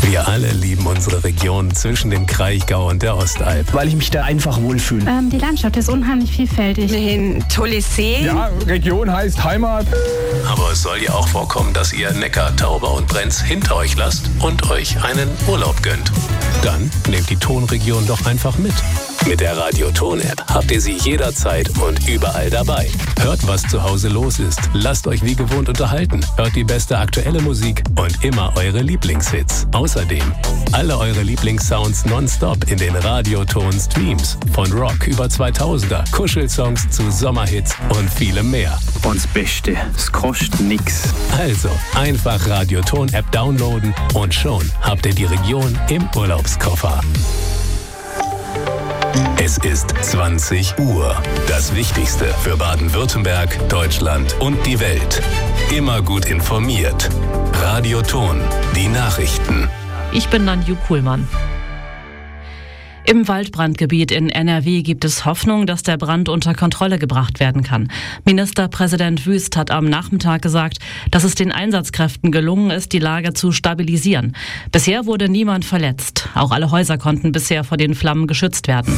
Wir alle lieben unsere Region zwischen dem Kraichgau und der Ostalb. Weil ich mich da einfach wohlfühle. Die Landschaft ist unheimlich vielfältig. Ein tolles See. Ja, Region heißt Heimat. Aber es soll ja auch vorkommen, dass ihr Neckar, Tauber und Brenz hinter euch lasst und euch einen Urlaub gönnt. Dann nehmt die Tonregion doch einfach mit. Mit der Radio-Ton-App habt ihr sie jederzeit und überall dabei. Hört, was zu Hause los ist. Lasst euch wie gewohnt unterhalten. Hört die beste aktuelle Musik und immer eure Lieblingshits. Außerdem alle eure Lieblingssounds nonstop in den Radio-Ton-Streams. Von Rock über 2000er, Kuschelsongs zu Sommerhits und vielem mehr. Und das Beste, es kostet nix. Also einfach Radio-Ton-App downloaden und schon habt ihr die Region im Urlaubskoffer. Es ist 20 Uhr. Das Wichtigste für Baden-Württemberg, Deutschland und die Welt. Immer gut informiert. Radio Ton, die Nachrichten. Ich bin Nanju Kuhlmann. Im Waldbrandgebiet in NRW gibt es Hoffnung, dass der Brand unter Kontrolle gebracht werden kann. Ministerpräsident Wüst hat am Nachmittag gesagt, dass es den Einsatzkräften gelungen ist, die Lage zu stabilisieren. Bisher wurde niemand verletzt. Auch alle Häuser konnten bisher vor den Flammen geschützt werden.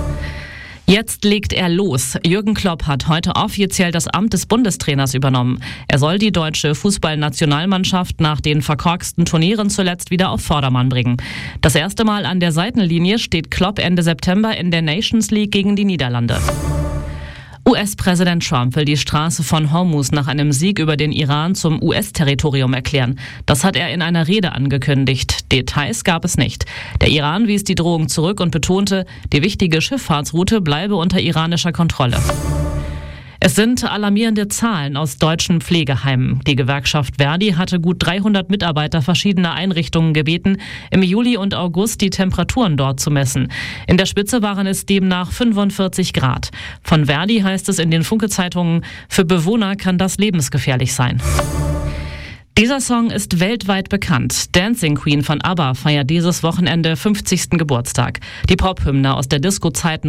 Jetzt legt er los. Jürgen Klopp hat heute offiziell das Amt des Bundestrainers übernommen. Er soll die deutsche Fußballnationalmannschaft nach den verkorksten Turnieren zuletzt wieder auf Vordermann bringen. Das erste Mal an der Seitenlinie steht Klopp Ende September in der Nations League gegen die Niederlande. US-Präsident Trump will die Straße von Hormuz nach einem Sieg über den Iran zum US-Territorium erklären. Das hat er in einer Rede angekündigt. Details gab es nicht. Der Iran wies die Drohung zurück und betonte, die wichtige Schifffahrtsroute bleibe unter iranischer Kontrolle. Es sind alarmierende Zahlen aus deutschen Pflegeheimen. Die Gewerkschaft Verdi hatte gut 300 Mitarbeiter verschiedener Einrichtungen gebeten, im Juli und August die Temperaturen dort zu messen. In der Spitze waren es demnach 45 Grad. Von Verdi heißt es in den Funke-Zeitungen, für Bewohner kann das lebensgefährlich sein. Dieser Song ist weltweit bekannt. Dancing Queen von ABBA feiert dieses Wochenende 50. Geburtstag. Die Pop-Hymne aus der Disco-Zeit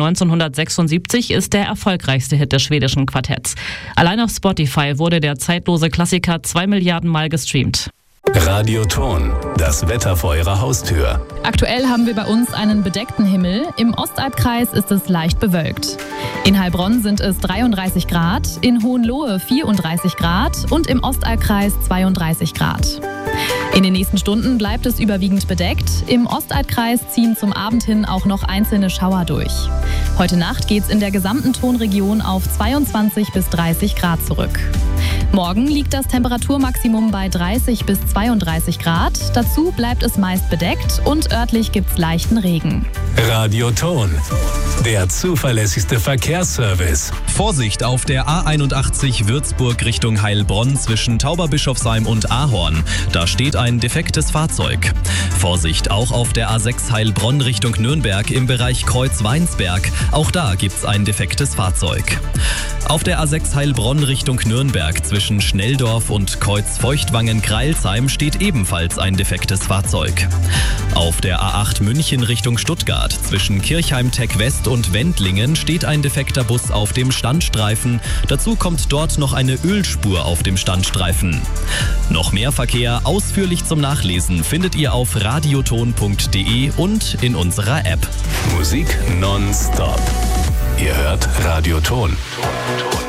1976 ist der erfolgreichste Hit des schwedischen Quartetts. Allein auf Spotify wurde der zeitlose Klassiker 2 Milliarden Mal gestreamt. Radio Ton, das Wetter vor eurer Haustür. Aktuell haben wir bei uns einen bedeckten Himmel. Im Ostalbkreis ist es leicht bewölkt. In Heilbronn sind es 33 Grad, in Hohenlohe 34 Grad und im Ostalbkreis 32 Grad. In den nächsten Stunden bleibt es überwiegend bedeckt. Im Ostalbkreis ziehen zum Abend hin auch noch einzelne Schauer durch. Heute Nacht geht es in der gesamten Tonregion auf 22 bis 30 Grad zurück. Morgen liegt das Temperaturmaximum bei 30 bis 32 Grad. Dazu bleibt es meist bedeckt und örtlich gibt's leichten Regen. Radio Ton, der zuverlässigste Verkehrsservice. Vorsicht auf der A81 Würzburg Richtung Heilbronn zwischen Tauberbischofsheim und Ahorn. Da steht ein defektes Fahrzeug. Vorsicht auch auf der A6 Heilbronn Richtung Nürnberg im Bereich Kreuz-Weinsberg. Auch da gibt's ein defektes Fahrzeug. Auf der A6 Heilbronn Richtung Nürnberg zwischen Schnelldorf und Kreuz-Feuchtwangen-Greilsheim steht ebenfalls ein defektes Fahrzeug. Auf der A8 München Richtung Stuttgart zwischen Kirchheim-Tech West und Wendlingen steht ein defekter Bus auf dem Standstreifen. Dazu kommt dort noch eine Ölspur auf dem Standstreifen. Noch mehr Verkehr ausführlich zum Nachlesen findet ihr auf radioton.de und in unserer App. Musik nonstop. Ihr hört Radio Ton.